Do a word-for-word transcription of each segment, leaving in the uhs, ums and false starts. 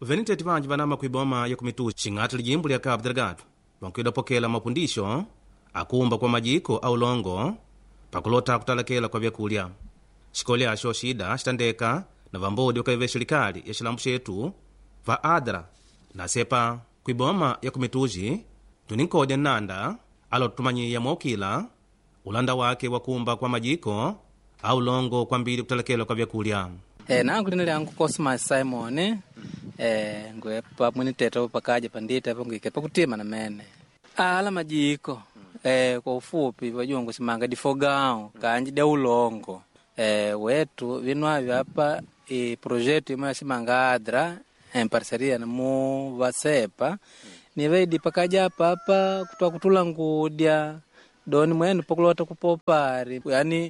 veniteti vanji vanama kuiboma ya kumituzi ching'ati lijimbo lya Cabo Delgado vankuidapokela mapundisho akumba kwa majiko au longo pakulota kutalakela kwa vyakulya. Xikolo axo xida xitandeka na vambodi wakaive xirikali ya xilambu xetu va adra na sepa kuiboma ya kumituzi tuninkodya nnanda alo tumanyiya mookila ulanda wake wakumba kwa majiko au longo kwa mbili kutalakela kwa vyakulya. Eh, nangu lina lyangu Cosmas Simon eh ngwe pa mweniteta pakaje pandita hapo ngike pakutima na mene ala majiko eh kwa ufupi wajungu simanga difogao kanji de ulongo eh wetu vinwa hapa e project imwe simanga adra en parceria na mu vasepa ni vedi pakaja hapa hapa kutoa kutula ngudia doni mwenu pokulota kupopari yani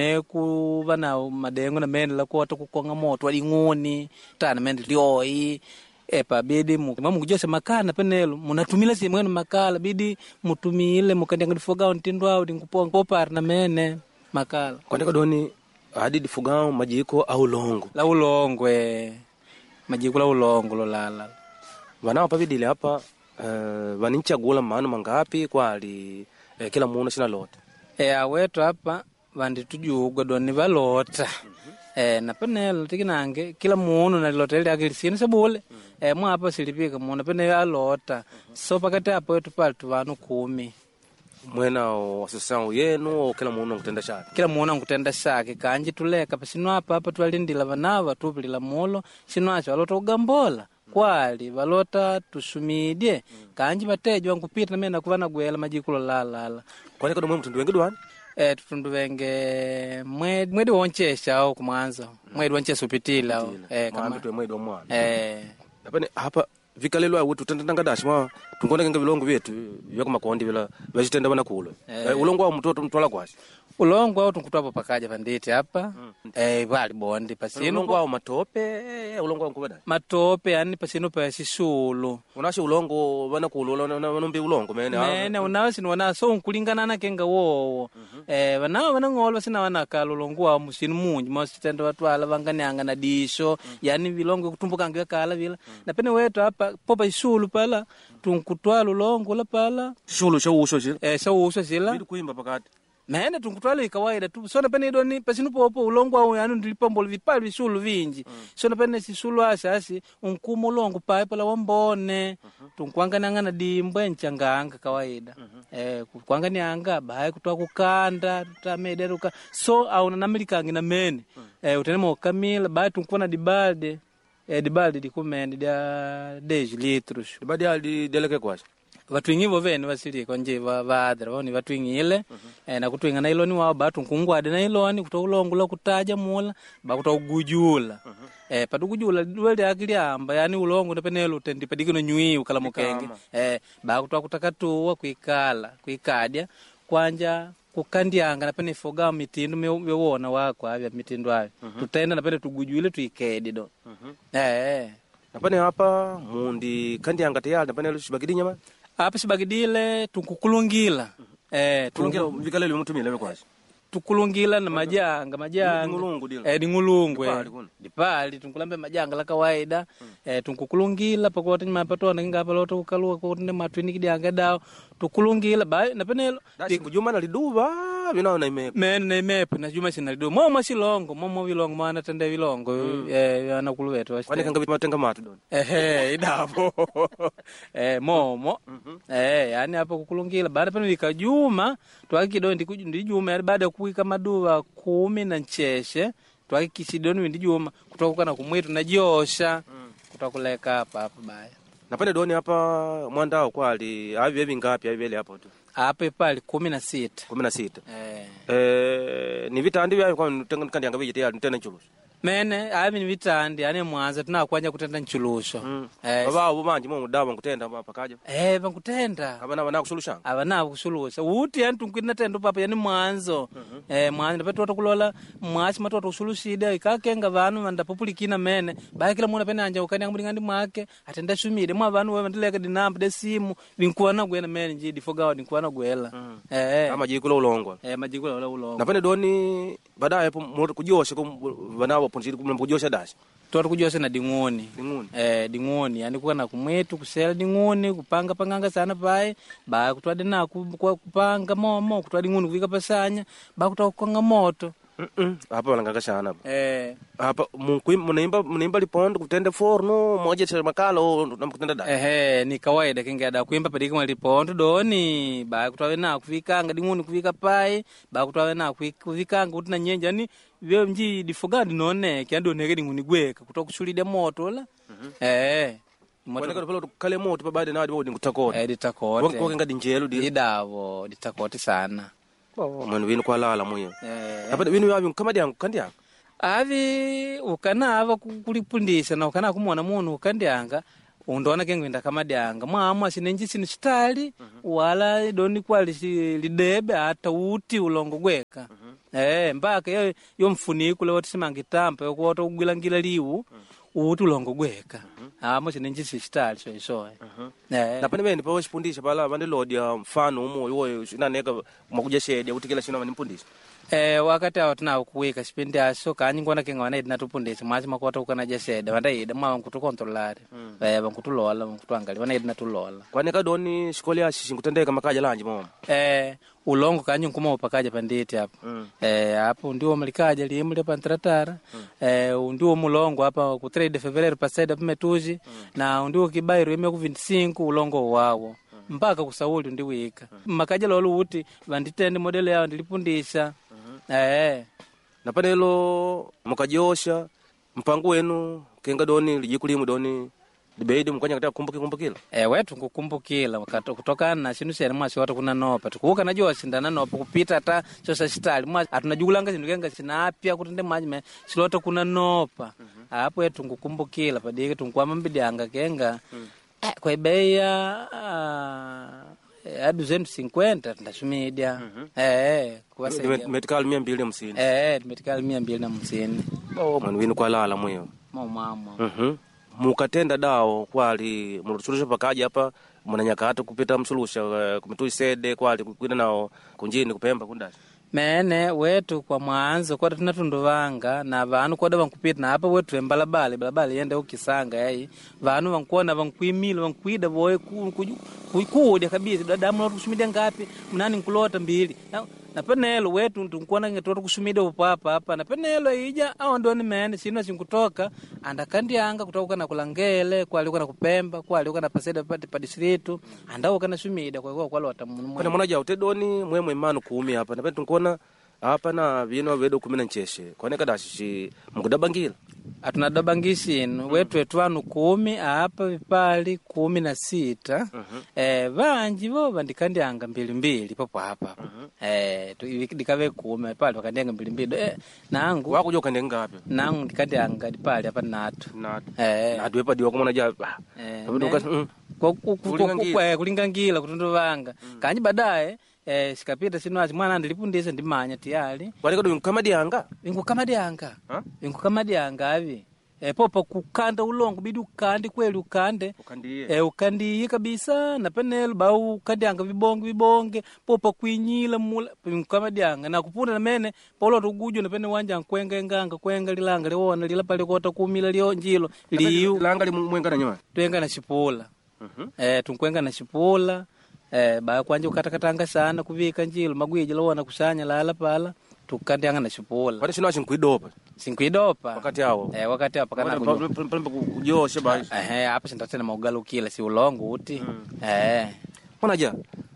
meku bana madengo na mene la kuota kukonga moto wali ngoni tana mende lioi epa bidi mukimamu kujose makana penelo munatumila si mwenu makala bidi mutumile mukandanga difogao ntindwa udi nguponga popari na mene makala kwandika doni hadi difogao majiko au longo la ulongwe majiko la ulongo lo lala wana hapa bidile hapa uh, vaninchagula maana mangapi kwali eh, kila muno sina lota eh awetu hapa vandi tujugwa doni valota mm-hmm. eh na penelo tikinange kila muno na lota ile akilisini sabule mm-hmm. eh mwa hapa silipika muno penelo alota mm-hmm. so pakati hapo wetu pale tu vanu kumi mwena wasosao yenu kila muno ngutenda shaki kila muno ngutenda shaki kanji tuleka pasino hapa hapa twalindila vanava tupilila mulo sino acho alota ugambola kwali valota tusumidye mm. kanji matejo ngupita na mena kuvana gwela majikulo la la la kwani kodo mwe mtundu wenge dwani eh tutundu wenge mwedi mwedi wonchesha au kumwanza mm. mwedi wonchesha upitila eh kama tu mwedi wa mwana eh napane hapa vikalelwa wetu tendanga dashwa tungona kenga vilongo vyetu vyako makondi vila vajitenda bana kulo eh ulongo wa mtoto mtwala kwashi ulongo au tunkutwapo pakaja panditi hapa mm. eh bali bondi pasino ulongo wa matope eh ulongo wa nkubada matope yani pasino pa sisulu unashi ulongo bana kulo banombe ulongo mene mene unawasi wana so unkulingana na kenga wo mm-hmm. eh bana bana ngolo sina wana kalo ulongo wa musinu munji mositenda watu ala vanganyanga na disho mm. yani vilongo kutumbuka ngwe kala vila mm. na pene wetu hapa popa isulu pala tunkutwala ulongo la pala shulu sho usho zila eh sho usho zila bidu kuimba pakati mene tunkutwala kawaida tu sona pene doni pasino popo ulongo au yani ndilipombo vipali visulu vinji mm. sona pene sisulu asasi unkumo ulongo pa pala wambone uh-huh. tunkwangana na dimbwe nchanganga kawaida uh-huh. eh kukwangani anga bae kutoa kukanda tutamederuka so au na Amerika ngina mene uh-huh. eh utenemo kamila bae tunkwana dibalde eh dibalde dikumende dia dez litros dibalde ali deleke kwashi watu ingivo vene wasili konje va vadra woni watu ingile uh-huh. eh na kutwinga na iloni wao batu nkungwade na iloni kutolongula kutaja mula ba kutogujula uh-huh. eh padugujula wele akili amba yani ulongo ndepenelo utendi padigino nyui ukala mukenge eh ba kutwa kutakatuwa kuikala kuikadia kwanja kukandianga na pene foga mitindo mewona wako avya mitindo avya uh-huh. tutaenda na pene tugujule tuikedi do uh-huh. eh napane hapa mundi kandianga tayari napane lushibagidi ma hapa sibagidile tunkukulungila mm-hmm. eh tulungila vikalele mutumile kwashi tukulungila na majanga majanga ngulungu dile eh dingulungu dipali tunkulambe majanga la kawaida mm. eh tunkukulungila pakote mapato na ngapa loto kukalua ko ne matwini kidianga dao tukulungila ba na penelo kujuma na liduva bina na imepe men na imepe na juma sina liduva momo silongo momo vilongo maana tende vilongo mm. eh ana kuluwetu wasi kwani kanga matenga matu don eh eh idabo eh momo mm-hmm. eh yani hapo kukulungila baada pene likajuma twakidoni ndikuju ndijuma baada kuika maduva kumi na ncheshe twakisidoni ndijuma kutoka kana kumwitu na josha mm. kutoka kuleka hapa hapa baya na pale doni hapa mwandao kwali avi hivi ngapi hivi ile hapo tu hapa pale kumi na sita kumi na sita eh eh ni vita ndivyo kwa kandi anga vije tayari tena nchuluso mene avi ni vitandi yani mwanza tunakwanja kutenda nchulusho mm. eh baba bo manje mu dawa ngutenda hapa kaja eh bangutenda abana bana kusulusha abana kusulusha uti yani tunkina tendo papa yani mwanzo mm-hmm. eh mwanza peto tokulola mwasi matoto usulushida ikakenga vanu vanda populikina mene ba kila mwana pena anja ukani ngandi mwake atenda shumide mwa vanu wewe ndileka dinamba de simu vinkuana gwena mene njidi fogawa vinkuana gwela mm. eh ama jikulo ulongwa eh majikulo ulongwa na pene doni baadaye hapo kujosha bana punjiri kumjosha dash tuwatu kujose na dingoni. Dingoni. Eh, dingoni. Yani kuwa na kumwetu, kusela dingoni, kupanga panganga sana pai. Ba kutuade na kupanga momo, kutuade dingoni kufika pasanya. Ba kutuwa kukonga moto. Mm hapa walanganga sana hapa. Eh. Hapa mnaimba mnaimba lipondo kutende forno moja cha makalo na kutenda da. Ehe, ni kawaida kingeda kuimba padiki mwa lipondo doni. Ba kutuwa na kufika anga dingoni kufika pai. Ba kutuwa na kufika anga kutina nyenja ni vyo mji difogadi none kiando nege dingoni gweka kutuwa kushulide moto la. Mm-hmm. Eh. Mwana pala kale moto pa baada na wadi wodi ngutakote. Eh ditakote. Wako ngadi njelo di. Idavo ditakote sana. Oh, mwana winu kwa lala moyo. Eh. Hapa winu wabi kama diangu kandianga. Avi ukana ava kulipundisha na ukana kumona munhu ukandianga undona kengwinda kama dianga mwa sinenji sinu chitali uh-huh. Wala doni kwali si lidebe hata uti ulongo gweka. Uh-huh. Eh mpaka yo yo mfuniko le woti simangitampa yo kuota ugilangila liwu uh-huh. Uti ulongo gweka. Uh-huh. Amo sinenji chitali so iso. Uh-huh. Eh na pane bene pa washipundisha pala bande lodi ya mfano umo yo sinaneka makuja shede utikela sino manimpundisha. Eh wakati awo tuna kuweka spindi aso kanyi ngona kenga wana idina tupundisa mwazi makota ukana jaseda wanda ida mwa wankutu kontrolari mm. Eh wankutu lola wankutu angali wana idina tulola kwani kadoni shikoli ashi ngutendeka makaja lanji mama eh ulongo kanyi nkuma upakaja panditi hapo mm. Eh hapo ndio mlikaja liimule pantratara mm. Eh ndio mulongo hapa ku trade February pasada pametuji mm. Na ndio kibairo ime ku twenty five ulongo wawo mm. Mpaka kusauli ndi wika mm. Makaja lolo uti banditende model yao ndilipundisha. Eh na panelo mukajosha mpango wenu kenga doni lijikulimu doni dibeidi mukanya kata kumbuke kumbukila eh wetu kukumbukila wakati kutokana na sinu sene mwasi watu kuna nopa tukuka najua sindana nopa kupita hata sosa style mwa atunajugulanga sindu kenga sinapya kutende majime silota kuna nopa hapo wetu kukumbukila padike tunkwama mbidianga kenga mm. Eh kwa bei ya a duzentos e cinquenta ndashumidia mm-hmm. Eh kuwasaidia medical mia mbili hamsini eh medical mia mbili hamsini oh mwana winu kwa lala moyo mama mama mhm mukatenda dao kwali mulusulusha pakaja hapa mwananyakata kupita msulusha uh, kumitui sede kwali kwina nao kunjini kupemba kundashi mene wetu kwa mwanzo kwa tunatunduvanga na vanu kwa vankupita na hapa wetu embalabale balabale yende ukisanga yai vanu vankuona vankuimila vankuida boye kuikudia kabisa dadamu na kushumida ngapi mnani nkulota mbili na, na penelo wetu tunkuona ngetoto kushumida upapa hapa na penelo ija au ndoni mene sino sinkutoka andakandianga kutoka na kulangele kwa alikuwa na kupemba kwa alikuwa na paseda pati pa district andao kana shumida kwa kwa kwa lota munu kwa mwana ja utedoni mwemwe imanu kuumi hapa na pentu hapa na vino vedo kumi na ncheshe kwa neka dashi mkudabangila atunadabangisi mm. Wetu etwanu kumi hapa vipali kumi na sita uh-huh. Eh vanji vo vandikandianga mbili mbili popo hapa uh-huh. Eh dikave kumi pale vakandianga mbili mbili eh nangu wako jo kandianga ngapi nangu dikandianga dipali hapa natu natu eh natu wepa diwa kumona ja eh kwa kwa kulingangila kutunduvanga mm. Kanyi baadaye eh sikapita sinwazi mwana ndilipundisa ndimanya tiyali wale kado kama dianga ingu kama dianga ha ingu kama dianga avi eh popo kukanda ulongo bidi ukande kweli ukande ukandie eh ukandie kabisa na penel ba ukadianga vibonge vibonge popo kwinyila mula ingu kama dianga na kupunda na mene polo tugujo na pene wanja nkwenga nganga kwenga lilanga liona lila pale kota kumila lio njilo liu langa limwenga na nyoma twenga na chipula mhm eh tunkwenga na chipula eh ba kwanje ukatakatanga sana kuvika njilo magwije lona kusanya lala pala tukandianga na chipula wale sino ashinkuidopa sinkuidopa wakati hao eh wakati hapo kana kujosha basi eh hapa sindatena maugalo kila si ulongo uti mm. Eh mwana ja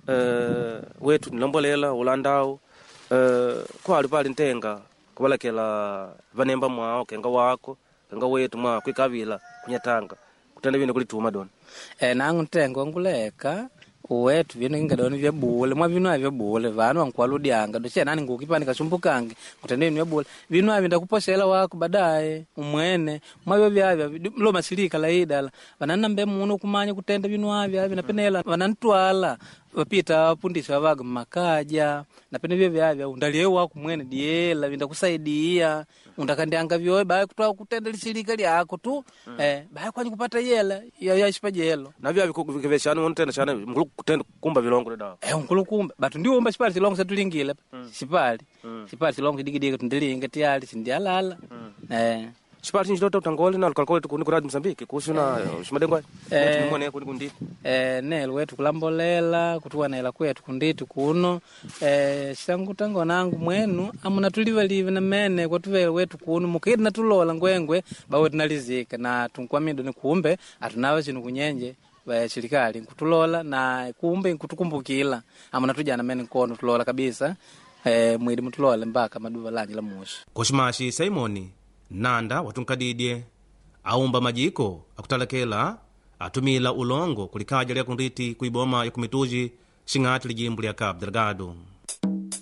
eh wetu nilombolela ulandao eh kwa alipali ntenga kubalakela vanemba mwao kenga wako kenga wetu mwa kwikavila kunyatanga kutenda vine kulituma don eh nangu ntengo nguleka uwetu vino ingadoni vya bule mwa vino vya bule vanu wankwaludianga doche nani ngukipani kasumbukange kutende vino vya bule vino avinda kuposela wako baadaye umwene mwa vyo vya lo masilika laida vananambe muno kumanya kutenda vino avya vina penela vanantwala wapita pundisha vaga makaja na pene vyo vya vya undaliewa kumwene diela vinda kusaidia undakandianga vyo bae kutoa kutenda lisilika lyako tu mm. Eh bae kwani kupata yela ya yashipa jelo na vya vikuveshana untenda sana mkulu kutenda kumba vilongo dawa eh mkulu kumba batu ndio umba sipali silongo satulingile mm. Sipali mm. Sipali silongo digidike tundilinga tiali sindialala mm. Eh chipati nchilota utangoli na lukalkole tukuni kuradi Mozambique kuhusu na shimadengwa Eh. tumimone kuni kunditi eh, nelo wetu kulambolela kutuwa nela kwetu kunditi kuno eh, shangu tango nangu mwenu amuna tulivalive na mene kwa tuvele wetu kuno mukiri na tulola ngwengwe bawe tunalizika na tunkwamido ni kumbe atunawe chinu kunyenje ba serikali kutulola na kumbe kutukumbukila amuna tujana mene kono tulola kabisa eh, mwili mutulola mpaka maduva lanji la mushi Koshimashi Simoni nanda watunkadidye aumba majiko akutalakela atumila ulongo kulikaja lya kunditi kuiboma ya kumituji shing'ati lijimbu lya Cabo Delgado.